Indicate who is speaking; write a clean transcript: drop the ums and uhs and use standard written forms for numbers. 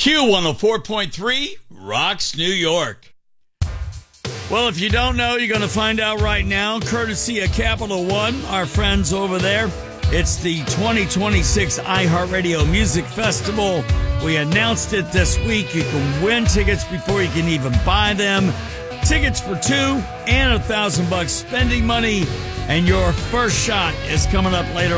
Speaker 1: Q104.3 rocks New York. Well, if you don't know, you're going to find out right now, courtesy of Capital One, our friends over there. It's the 2026 iHeartRadio Music Festival. We announced it this week. You can win tickets before you can even buy them. Tickets for $2 and $1,000 spending money. And your first shot is coming up later